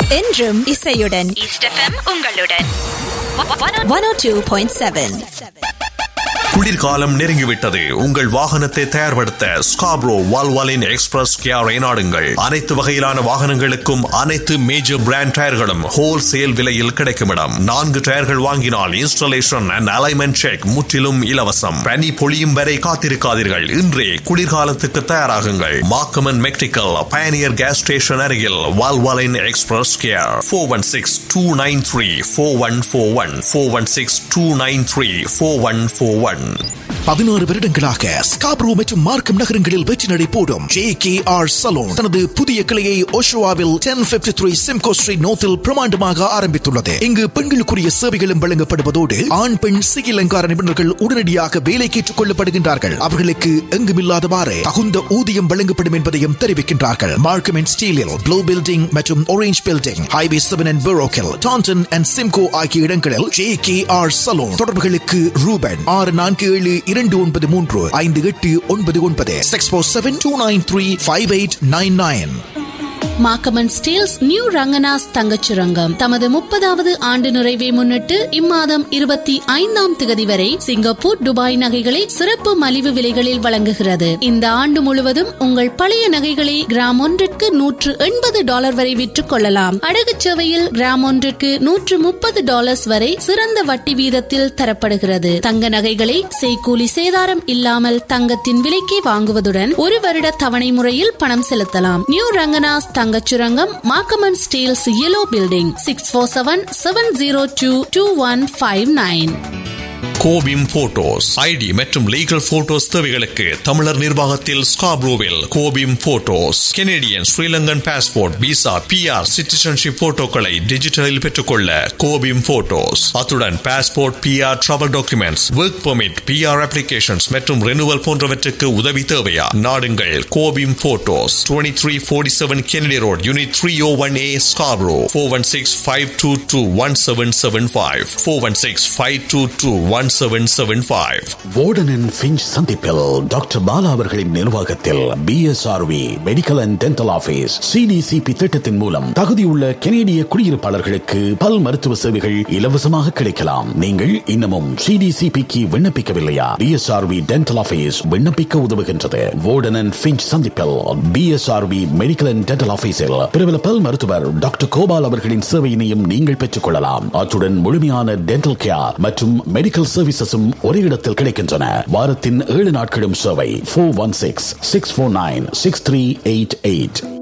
என்றும் இசையுடன் east FM உங்களுடன் 102.7. குளிர்காலம் நெருங்கிவிட்டது. உங்கள் வாகனத்தை தயார்படுத்த ஸ்காப்ரோ வால்வாலின் எக்ஸ்பிரஸ் கியாரை நாடுங்கள். அனைத்து வகையிலான வாகனங்களுக்கும் அனைத்து மேஜர் பிராண்ட் டயர்களும் ஹோல்சேல் விலையில் கிடைக்கும் இடம். 4 டயர்கள் வாங்கினால் இன்ஸ்டாலேஷன் அண்ட் அலைன்மென்ட் செக் முற்றிலும் இலவசம். பனி பொழியும் வரை காத்திருக்காதீர்கள். இன்றே குளிர்காலத்துக்கு தயாராகுங்கள். மார்க்கம் மெக்டிக்கல் பயனியர் கேஸ் ஸ்டேஷன் அருகில் வால்வாலின் எக்ஸ்பிரஸ் கியார். 416-293-4141 416-293-4141. 16 வருடங்களாக ஸ்காப்ரோ மற்றும் மார்க்கம் நகரங்களில் வெற்றி நடை போடும் JKR சலூன் தனது புதிய கிளையை ஓஷோவாவில் 1053 சிம்கோ ஸ்ட்ரீட் நோத்தில் பிரமாண்டமாக ஆரம்பித்துள்ளது. இங்கு பெண்களுக்குரிய சேவைகளும் வழங்கப்படுவதோடு ஆண் பெண் சிகை அலங்கார நிபுணர்கள் உடனடியாக வேலைக்கு ஏற்றுக் கொள்ளப்படுகின்றார்கள். அவர்களுக்கு எங்குமில்லாதவாறு தகுந்த ஊதியம் வழங்கப்படும் என்பதையும் தெரிவிக்கின்றார்கள். மார்க்கம் அண்ட் ஸ்டீலில் ப்ளூ பில்டிங் மற்றும் orange building, highway 7 and பெரோக்கில், Tandon and Simcoe ஆகிய இடங்களில் JKR சலூன். தொடர்புகளுக்கு ரூபன் 647-293-5899 647-293-5899. மாக்கமன் ஸ்டீல்ஸ் நியூ ரங்கனாஸ் தங்கச்சுரங்கம் தமது 30வது ஆண்டு நிறைவை முன்னிட்டு இம்மாதம் 25ஆம் தேதி வரை சிங்கப்பூர், துபாய் நகைகளை சிறப்பு மலிவு விலைகளில் வழங்குகிறது. இந்த ஆண்டு முழுவதும் உங்கள் பழைய நகைகளை கிராம் ஒன்றிற்கு $180 வரை விற்றுக் கொள்ளலாம். அடகு சேவையில் கிராம் ஒன்றிற்கு $130 வரை சிறந்த வட்டி வீதத்தில் தரப்படுகிறது. தங்க நகைகளை செய்கூலி சேதாரம் இல்லாமல் தங்கத்தின் விலைக்கே வாங்குவதுடன் 1 வருட தவணை முறையில் பணம் செலுத்தலாம். New Ranganas தங்கச்சுரங்கம், மாக்கமன் Steeles, yellow building, 647-702-2159. கோபிம் photos ID மற்றும் லீகல் போட்டோஸ் தேவைகளுக்கு தமிழர் நிர்வாகத்தில் ஸ்காப்ரோவில் கோபிம் photos. Canadian, Sri Lankan passport, visa, PR, citizenship போட்டோக்களை டிஜிட்டலில் பெற்றுக்கொள்ள கோபிம் போட்டோஸ். அத்துடன் passport, PR, travel documents, work permit, PR applications மற்றும் ரெனுவல் போன்றவற்றுக்கு உதவி தேவையா? நாடுங்கள் கோபிம் photos. 2347 Kennedy road, unit 301A, Scarborough. 416-522-1775 416-522-1775. Warden and Finch சந்திப்பில் டாக்டர் பாலா அவர்களின் நிர்வாகத்தில் BSRV medical and dental office CDCP திட்டத்தின் மூலம் தகுதியுள்ள கனேடிய குடியிருப்பாளர்களுக்கு பல் மருத்துவ சேவைகள் இலவசமாக கிடைக்கலாம். நீங்கள் இன்னமும் CDCPக்கு விண்ணப்பிக்கவில்லையா? BSRV டென்டல் ஆபீஸ் விண்ணப்பிக்க உதவுகின்றது. வார்டன் அண்ட் ஃபிஞ்ச் சந்திப்பில் BSRV மெடிக்கல் அண்ட் டென்டல் ஆபீஸில் பிரபல பல் மருத்துவர் டாக்டர் கோபால் அவர்களின் சேவையினையும் நீங்கள் பெற்றுக் கொள்ளலாம். அத்துடன் முழுமையான டென்டல் கேர் மற்றும் மெடிக்கல் சர்வீசஸும் ஒரே இடத்தில் கிடைக்கின்றன. வாரத்தின் 7 நாட்களும் சேவை. 416-649-6388